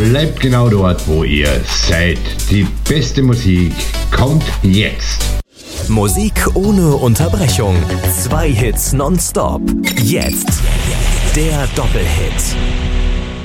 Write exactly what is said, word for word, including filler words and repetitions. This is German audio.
bleibt genau dort, wo ihr seid. Die beste Musik kommt jetzt. Musik ohne Unterbrechung. Zwei Hits nonstop. Jetzt der Doppelhit.